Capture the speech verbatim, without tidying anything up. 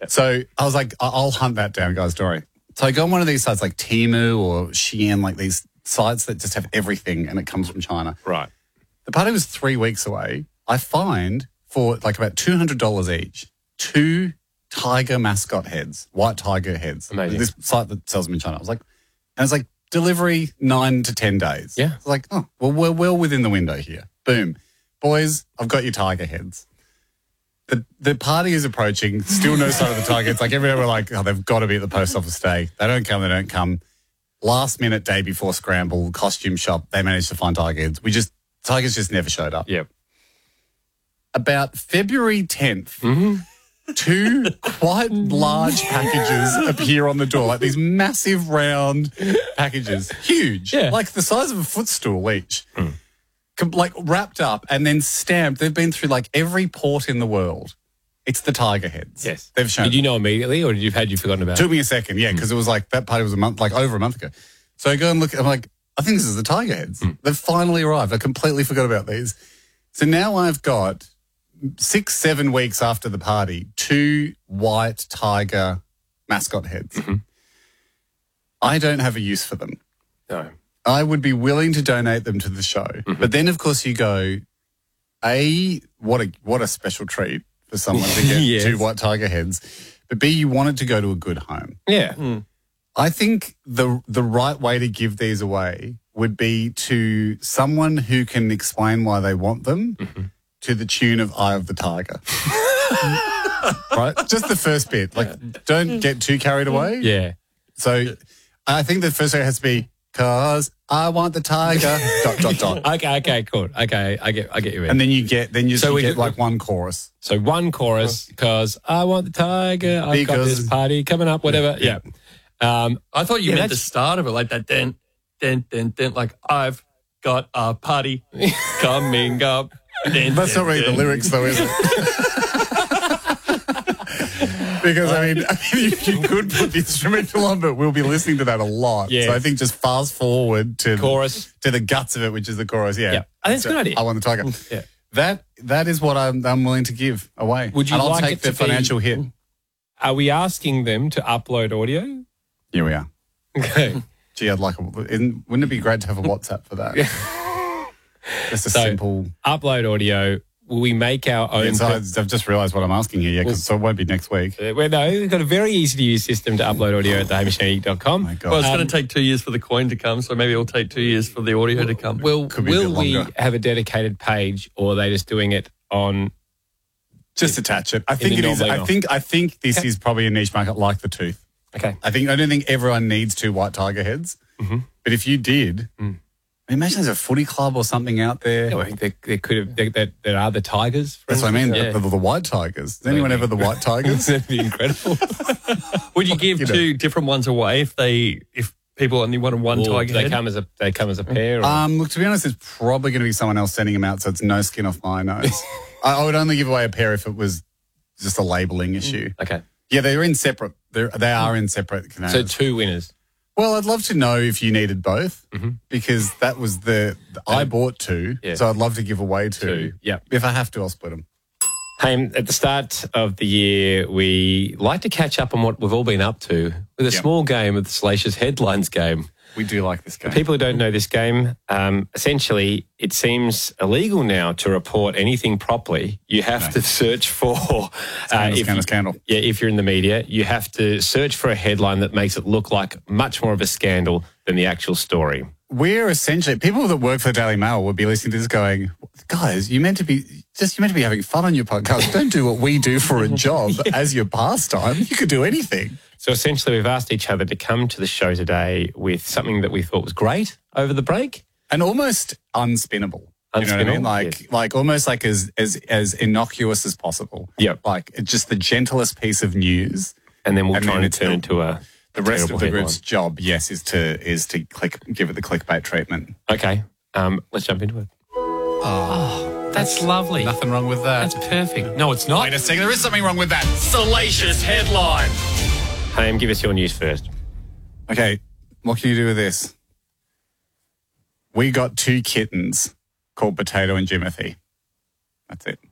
So I was like, I- I'll hunt that down, guys, don't worry. So I go on one of these sites like Temu or Shein, like these sites that just have everything and it comes from China. Right. The party was three weeks away. I find for like about two hundred dollars each, two tiger mascot heads, white tiger heads. Amazing. This site that sells them in China. I was like, and it's like delivery nine to ten days. Yeah. It's like, oh, well, we're well within the window here. Boom. Boys, I've got your tiger heads. The the party is approaching, still no sign of the tiger. It's like everyone were like, oh, they've got to be at the post office today. They don't come, they don't come. Last minute, day before scramble, costume shop, they managed to find tiger heads. We just, tigers just never showed up. Yep. About February tenth, Mm-hmm. two quite large packages appear on the door, like these massive round packages, huge, Yeah. like the size of a footstool each, Mm. Com- like wrapped up and then stamped. They've been through like every port in the world. It's the tiger heads. Yes. They've shown. Did you know immediately, or did you had you forgotten about it? Took me a second, yeah, because it was like that party was a month, like over a month ago. So I go and look. I'm like, I think this is the tiger heads. Mm. They've finally arrived. I completely forgot about these. So now I've got six, seven weeks after the party, two white tiger mascot heads. Mm-hmm. I don't have a use for them. No. I would be willing to donate them to the show, Mm-hmm. but then of course you go, A, what a what a special treat for someone to get Yes. two white tiger heads, but B, you want it to go to a good home. Yeah. I think the the right way to give these away would be to someone who can explain why they want them Mm-hmm. to the tune of Eye of the Tiger. Right? Just the first bit. Like, don't get too carried away. Yeah. So I think the first bit has to be, cause I want the tiger, dot, dot, dot. Okay. Okay. Cool. Okay. I get. I get you. In. And then you get, then you, So you we get could- like one chorus. So one chorus, because I want the tiger. I've got Because- this party coming up. Whatever. Yeah. Um, I thought you Yeah, meant the that's- start of it, like that dent, dent, dent, dent, like I've got a party coming up. Dent, That's not dent, really the dent. lyrics though, is it? Because, I mean, I mean, you, you could put the instrumental on, but we'll be listening to that a lot. Yeah. So I think just fast forward to Chorus. to the guts of it, which is the chorus. Yeah, Yeah. I think it's a So, good idea. I want the tiger. Yeah. That that is what I'm I'm willing to give away. Would you and I'll like take it the to be- financial hit. Are we asking them to upload audio? Here we are. Okay. Gee, I'd like. A, isn't- wouldn't it be great to have a WhatsApp for that? Just a So- simple. Upload audio. Will we make our own? Yes, I, I've just realised what I'm asking here. Yeah, 'cause so it won't be next week. Uh, well, no, we've got a very easy to use system to upload audio at the hamish and andy dot com. Oh my God. Well, it's Um, going to take two years for the coin to come, so maybe it'll take two years for the audio to come. Will Could be a will bit we longer. have a dedicated page, or are they just doing it on? Just attach it. I In think the it is. normal I email. think. I think this Okay. is probably a niche market like the tooth. Okay. I think I don't think everyone needs two white tiger heads, Mm-hmm. but if you did, Mm. imagine there's a footy club or something out there. Yeah, well, I think there, there could have there, there, there are the tigers. for That's what I mean. instance. The, the, the white tigers. Is anyone ever the white tigers? That'd be incredible. Would you give You know. two different ones away if they if people only wanted one Or tiger they head? come as a they come as a pair. Or, um, look, to be honest, it's probably going to be someone else sending them out, so it's no skin off my nose. I, I would only give away a pair if it was just a labeling issue. okay. Yeah, they're in separate. They're, they are in separate So containers. two winners. Well, I'd love to know if you needed both Mhm. because that was the, the I bought two, Yeah. so I'd love to give away two. Two. Yeah. If I have to, I'll split them. Hey, at the start of the year, we like to catch up on what we've all been up to with a Yep. small game of the Salacious Headlines game. We do like this game. People who don't know this game, um, essentially, it seems illegal now to report anything properly. You have No. to search for, uh, Scandal, if scandal, you- scandal. yeah, if you're in the media, you have to search for a headline that makes it look like much more of a scandal than the actual story. We're essentially people that work for the Daily Mail would be listening to this, going, "Guys, you meant to be just you meant to be having fun on your podcast. Don't do what we do for a job as your pastime. You could do anything." So essentially, we've asked each other to come to the show today with something that we thought was great over the break. And almost unspinnable. You know what I mean? Unspinnable, Like, yes. like almost like as as as innocuous as possible. Yep. Like just the gentlest piece of news. And then we'll And try then and it's turn the- into a The rest terrible of the headline. group's job, yes, is to is to click give it the clickbait treatment. Okay, um, let's jump into it. That's lovely. Nothing wrong with that. That's perfect. No, it's not. Wait a second, there is something wrong with that. Salacious headline. Haim, give us your news first. Okay, what can you do with this? We got two kittens called Potato and Jimothy. That's it.